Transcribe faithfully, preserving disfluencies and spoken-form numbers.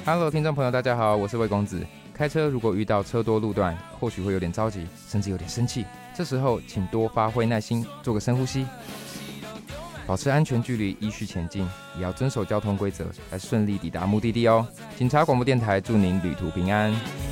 Hello， 听众朋友，大家好，我是魏公子。开车如果遇到车多路段，或许会有点着急，甚至有点生气。这时候，请多发挥耐心，做个深呼吸，保持安全距离，依序前进，也要遵守交通规则，来顺利抵达目的地哦。警察广播电台祝您旅途平安。